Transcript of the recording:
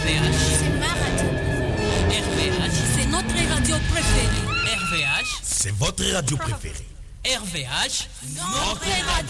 RVH, c'est ma radio. RVH, C'est notre radio préférée. RVH, c'est votre radio préférée. RVH, Notre radio.